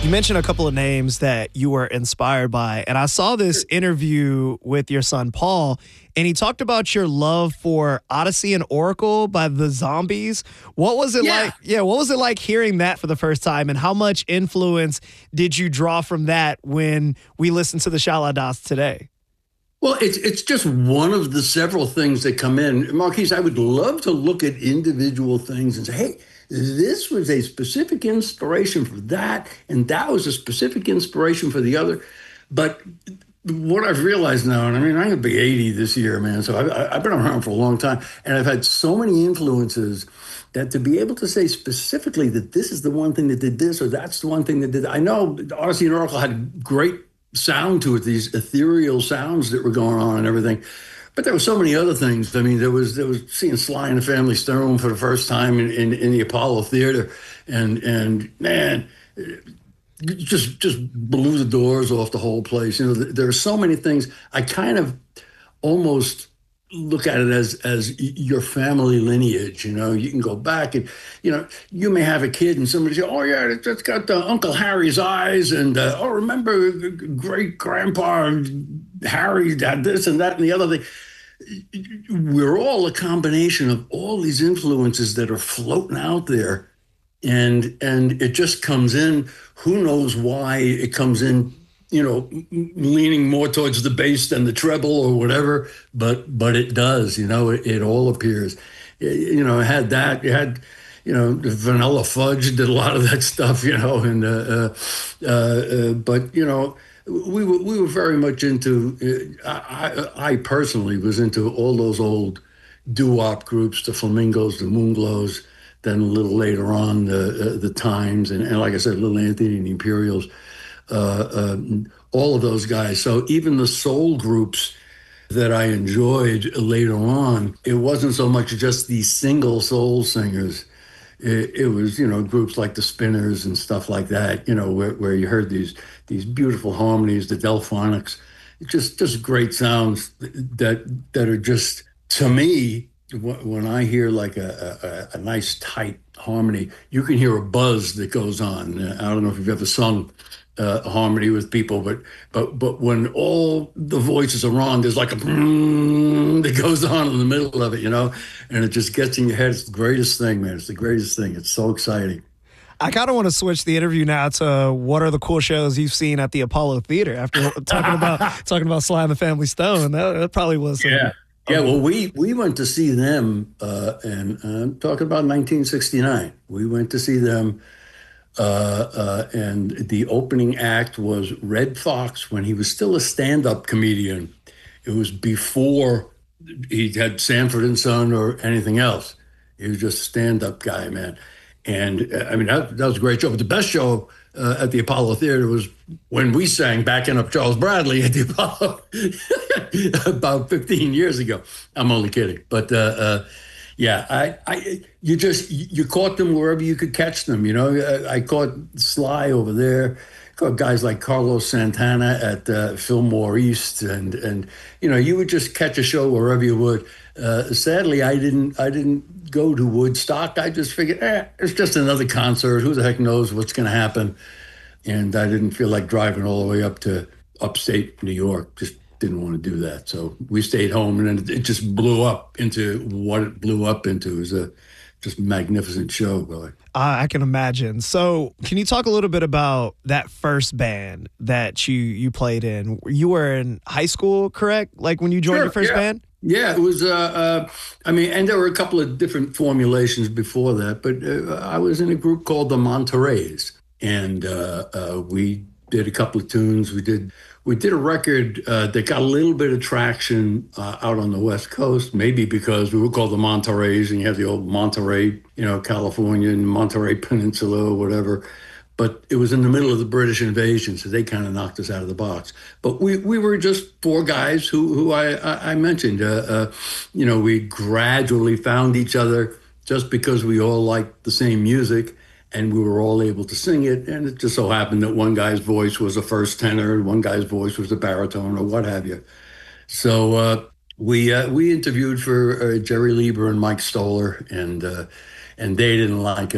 You mentioned a couple of names that you were inspired by, and I saw this interview with your son Paul, and he talked about your love for Odyssey and Oracle by the Zombies. What was it like? Yeah, what was it like hearing that for the first time, and how much influence did you draw from that when we listen to the Shaladas today? Well, it's just one of the several things that come in. Marquise, I would love to look at individual things and say, hey, this was a specific inspiration for that, and that was a specific inspiration for the other. But what I've realized now, and I mean, I'm going to be 80 this year, man, so I've been around for a long time, and I've had so many influences that to be able to say specifically that this is the one thing that did this or that's the one thing that did, I know Odyssey and Oracle had great sound to it, these ethereal sounds that were going on and everything. But there were so many other things. I mean, there was seeing Sly and the Family Stone for the first time in the Apollo Theater, and man, just blew the doors off the whole place. You know, there are so many things. I kind of almost look at it as your family lineage. You know, you can go back and, you know, you may have a kid and somebody say, oh yeah, that's got Uncle Harry's eyes, and oh, remember great grandpa Harry had this and that and the other thing. We're all a combination of all these influences that are floating out there, and it just comes in. Who knows why it comes in, you know, leaning more towards the bass than the treble or whatever, but it does. You know, it all appears. You know, it had that. You had, you know, Vanilla Fudge did a lot of that stuff. You know, and but you know, we were very much into. I personally was into all those old doo-wop groups, the Flamingos, the Moonglows. Then a little later on, the Times, and like I said, Little Anthony and the Imperials, all of those guys. So even the soul groups that I enjoyed later on, it wasn't so much just these single soul singers. It was, you know, groups like the Spinners and stuff like that, you know, where you heard these beautiful harmonies, the Delphonics, just great sounds that are just, to me, when I hear like a nice tight harmony, you can hear a buzz that goes on. I don't know if you've ever sung harmony with people, but when all the voices are on, there's like a that goes on in the middle of it, you know, and it just gets in your head. It's the greatest thing, man. It's the greatest thing. It's so exciting. I kind of want to switch the interview now to what are the cool shows you've seen at the Apollo Theater after talking about Sly and the Family Stone. That probably was yeah. Yeah, well, we went to see them, and I'm talking about 1969. We went to see them, and the opening act was Red Fox when he was still a stand-up comedian. It was before he had Sanford and Son or anything else. He was just a stand-up guy, man. And I mean, that was a great show. But the best show at the Apollo Theater was when we sang backing up Charles Bradley at the Apollo about 15 years ago. I'm only kidding. But yeah, you caught them wherever you could catch them. You know, I caught Sly over there. Caught guys like Carlos Santana at Fillmore East, and you know, you would just catch a show wherever you would. Sadly, I didn't go to Woodstock. I just figured, it's just another concert. Who the heck knows what's going to happen? And I didn't feel like driving all the way up to upstate New York. Just didn't want to do that. So we stayed home, and then it just blew up into what it blew up into. It was a just magnificent show, really. I can imagine. So can you talk a little bit about that first band that you played in? You were in high school, correct? Like when you joined your first band? Yeah, it was, I mean, and there were a couple of different formulations before that, but I was in a group called the Monterey's, and we did a couple of tunes. We did a record that got a little bit of traction out on the West Coast, maybe because we were called the Monterey's, and you have the old Monterey, you know, California and Monterey Peninsula or whatever. But it was in the middle of the British invasion, so they kind of knocked us out of the box. But we were just four guys who I mentioned. You know, we gradually found each other just because we all liked the same music, and we were all able to sing it. And it just so happened that one guy's voice was a first tenor, and one guy's voice was a baritone, or what have you. So we interviewed for Jerry Lieber and Mike Stoller, and they didn't like us.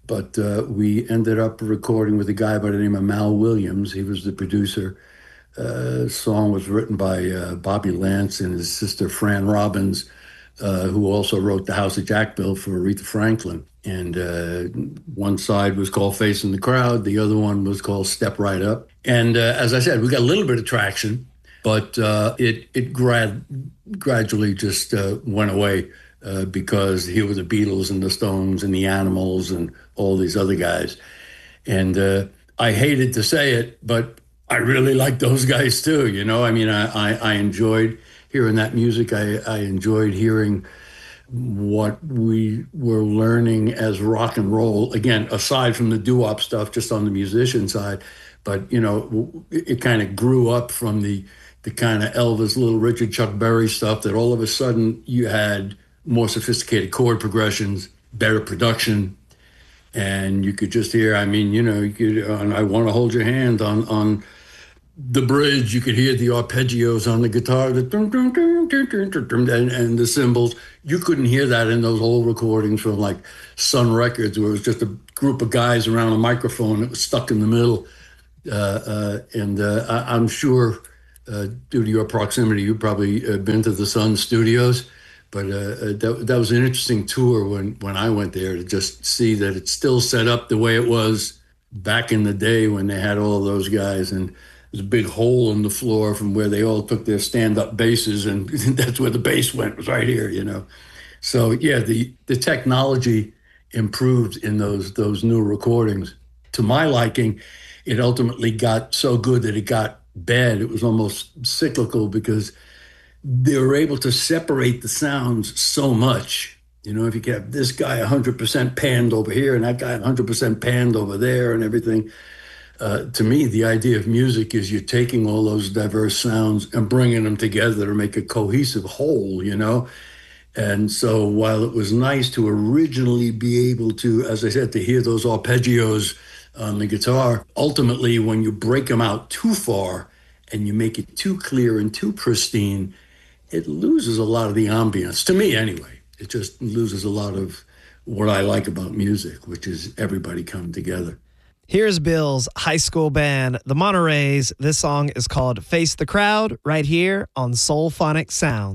but we ended up recording with a guy by the name of Mal Williams. He was the producer. Song was written by Bobby Lance and his sister Fran Robbins, who also wrote The House of Jack built for Aretha Franklin. And one side was called Facing the Crowd, the other one was called Step Right Up. And as I said, we got a little bit of traction, but it gradually just went away because here were the Beatles and the Stones and the Animals and all these other guys. And I hated to say it, but I really like those guys too. You know, I mean, I enjoyed hearing that music. I enjoyed hearing what we were learning as rock and roll. Again, aside from the doo-wop stuff, just on the musician side. But, you know, it kind of grew up from the kind of Elvis, Little Richard, Chuck Berry stuff that all of a sudden you had more sophisticated chord progressions, better production, and you could just hear, I mean, you know, you could, I Want to Hold Your Hand on the bridge, you could hear the arpeggios on the guitar, the dum, dum, dum, dum, dum, dum, dum, and the cymbals. You couldn't hear that in those old recordings from like Sun Records, where it was just a group of guys around a microphone that was stuck in the middle. I'm sure, due to your proximity, you've probably been to the Sun Studios. But that was an interesting tour when I went there, to just see that it's still set up the way it was back in the day when they had all those guys. And there's a big hole in the floor from where they all took their stand-up basses, and that's where the bass went, was right here, you know. So yeah, the technology improved in those new recordings. To my liking, it ultimately got so good that it got bad. It was almost cyclical because they were able to separate the sounds so much. You know, if you have this guy 100% panned over here and that guy 100% panned over there and everything. To me, the idea of music is you're taking all those diverse sounds and bringing them together to make a cohesive whole, you know? And so while it was nice to originally be able to, as I said, to hear those arpeggios on the guitar, ultimately, when you break them out too far and you make it too clear and too pristine, it loses a lot of the ambience. To me, anyway, it just loses a lot of what I like about music, which is everybody coming together. Here's Bill's high school band, the Monterey's. This song is called Face the Crowd, right here on Soulphonic Sound.